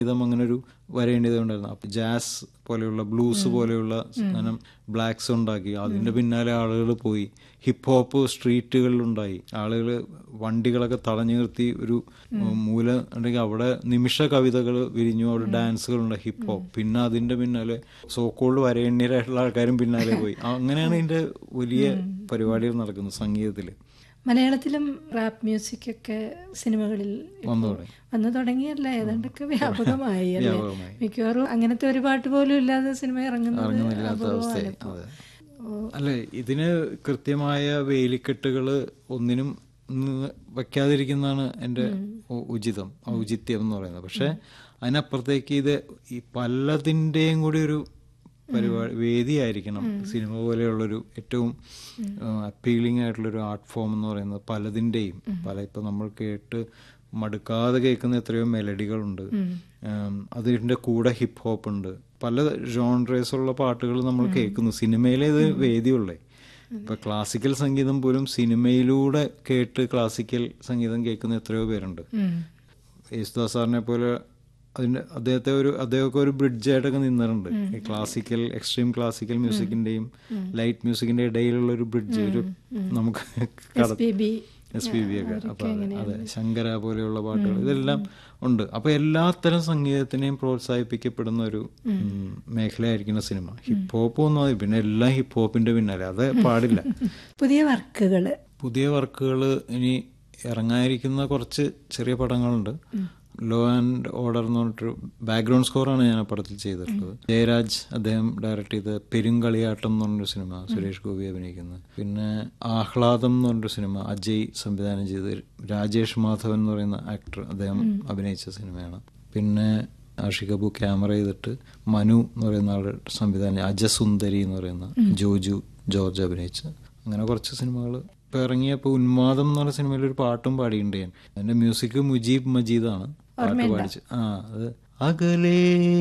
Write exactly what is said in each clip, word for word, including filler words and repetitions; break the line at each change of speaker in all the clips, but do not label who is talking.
ഇതം അങ്ങനെ ഒരു വരേണ്ടതുണ്ടായിരുന്നു. അപ്പൊ ജാസ് പോലെയുള്ള ബ്ലൂസ് പോലെയുള്ള സാധനം ബ്ലാക്സ് ഉണ്ടാക്കി. അതിന്റെ പിന്നാലെ ആളുകൾ പോയി. Hip hop സ്ട്രീറ്റുകളിലുണ്ടായി. ആളുകൾ വണ്ടികളൊക്കെ തടഞ്ഞു നിർത്തി ഒരു മൂല ഉണ്ടെങ്കിൽ അവിടെ നിമിഷ കവിതകൾ വിരിഞ്ഞു. അവിടെ ഡാൻസുകളുണ്ട്, ഹിപ്പ് ഹോപ്പ്. പിന്നെ അതിന്റെ പിന്നാലെ സോക്കോൾഡ് വരേണ്യരായിട്ടുള്ള ആൾക്കാരും പിന്നാലെ പോയി. അങ്ങനെയാണ് ഇതിന്റെ വലിയ പരിപാടികൾ നടക്കുന്നത് സംഗീതത്തില്.
മലയാളത്തിലും റാപ്പ് മ്യൂസിക് ഒക്കെ സിനിമകളിൽ വന്നു തുടങ്ങിയല്ല, ഏതാണ്ടൊക്കെ വ്യാപകമായി അല്ലേ? മിക്കവാറും അങ്ങനത്തെ ഒരു പാട്ട് പോലും ഇല്ലാതെ സിനിമ ഇറങ്ങുന്നില്ലാത്ത അവസ്ഥയായി.
അല്ലെ, ഇതിന് കൃത്യമായ വേലിക്കെട്ടുകള് ഒന്നിനും വെക്കാതിരിക്കുന്നതാണ് എൻ്റെ ഉചിതം, ഔചിത്യം എന്ന് പറയുന്നത്. പക്ഷെ അതിനപ്പുറത്തേക്ക് ഇത് ഈ പലതിൻ്റെയും കൂടി ഒരു പരിപാടി വേദിയായിരിക്കണം സിനിമ പോലെയുള്ളൊരു ഏറ്റവും അപ്പീലിംഗ് ആയിട്ടുള്ളൊരു ആർട്ട് ഫോം എന്ന് പറയുന്നത്. പലതിൻ്റെയും പല ഇപ്പം നമ്മൾ കേട്ട് മടുക്കാതെ കേൾക്കുന്ന എത്രയോ മെലഡികളുണ്ട്. അതിൻ്റെ കൂടെ ഹിപ്പ് ഹോപ്പ് ഉണ്ട്. പല ജോൺറേസ് ഉള്ള പാട്ടുകൾ നമ്മൾ കേൾക്കുന്നു. സിനിമയിലെ ഇത് വേദിയുള്ളേ. ഇപ്പം ക്ലാസിക്കൽ സംഗീതം പോലും സിനിമയിലൂടെ കേട്ട് ക്ലാസിക്കൽ സംഗീതം കേൾക്കുന്ന എത്രയോ പേരുണ്ട്. യേശുദാസ് സാറിനെ പോലെ അതിൻ്റെ അദ്ദേഹത്തെ ഒരു അദ്ദേഹമൊക്കെ ഒരു ബ്രിഡ്ജായിട്ടൊക്കെ നിന്നിട്ടുണ്ട്. ഈ ക്ലാസിക്കൽ എക്സ്ട്രീം ക്ലാസിക്കൽ മ്യൂസിക്കിന്റെയും ലൈറ്റ് മ്യൂസിക്കിന്റെ ഇടയിലുള്ള ഒരു ബ്രിഡ്ജ് ഒരു നമുക്ക് എസ് പി ബി ഒക്കെ. അപ്പൊ അതെ, ശങ്കര പോലെയുള്ള പാട്ടുകൾ ഇതെല്ലാം ഉണ്ട്. അപ്പൊ എല്ലാത്തരം സംഗീതത്തിനെയും പ്രോത്സാഹിപ്പിക്കപ്പെടുന്ന ഒരു മേഖലയായിരിക്കുന്ന സിനിമ. ഹിപ്പ് ഹോപ്പ് ഒന്നും മതി, പിന്നെ എല്ലാം ഹിപ്പ് ഹോപ്പിന്റെ പിന്നാലെ, അത് പാടില്ല.
പുതിയ വർക്കുകള്
പുതിയ വർക്കുകൾ ഇനി ഇറങ്ങാതിരിക്കുന്ന കുറച്ച് ചെറിയ പടങ്ങളുണ്ട്. ലോ ആൻഡ് ഓർഡർ എന്ന് പറഞ്ഞിട്ടൊരു ബാക്ക്ഗ്രൗണ്ട് സ്കോറാണ് ഞാൻ ആ പടത്തിൽ ചെയ്തിട്ടുള്ളത്. ജയരാജ് അദ്ദേഹം ഡയറക്ട് ചെയ്ത പെരുങ്കളിയാട്ടം എന്ന് പറഞ്ഞൊരു സിനിമ, സുരേഷ് ഗോപി അഭിനയിക്കുന്നത്. പിന്നെ ആഹ്ലാദം എന്ന് പറഞ്ഞൊരു സിനിമ അജയ് സംവിധാനം ചെയ്ത് രാജേഷ് മാധവൻ എന്ന് പറയുന്ന ആക്ടർ അദ്ദേഹം അഭിനയിച്ച സിനിമയാണ്. പിന്നെ ആഷിഖ് അബു ക്യാമറ ചെയ്തിട്ട് മനു എന്ന് പറയുന്ന ആളുടെ സംവിധാനം, അജസുന്ദരി എന്ന് പറയുന്ന ജോജു ജോർജ് അഭിനയിച്ച അങ്ങനെ കുറച്ച് സിനിമകൾ ഇപ്പം ഇറങ്ങിയപ്പോൾ ഉന്മാദം എന്ന് പറഞ്ഞ സിനിമയിൽ ഒരു പാട്ടും പാടിയിട്ടുണ്ട് ഞാൻ. അതിന്റെ മ്യൂസിക് മുജീബ് മജീദാണ് പാട്ട് പാടിച്ച്. ആ അത് അകലേ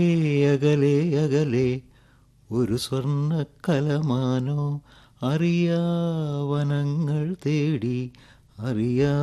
അകലേ അകലേ ഒരു സ്വർണ്ണ കലമാനോ അറിയാ വനങ്ങൾ തേടി അറിയാ